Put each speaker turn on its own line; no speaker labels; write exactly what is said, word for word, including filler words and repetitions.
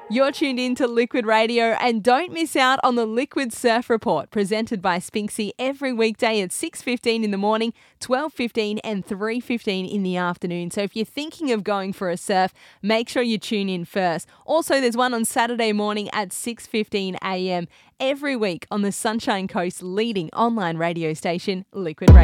You're tuned in to Liquid Radio, and don't miss out on the Liquid Surf Report presented by Spinksy every weekday at six fifteen in the morning, twelve fifteen and three fifteen in the afternoon. So if you're thinking of going for a surf, make sure you tune in first. Also, there's one on Saturday morning at six fifteen a m every week on the Sunshine Coast's leading online radio station, Liquid Radio.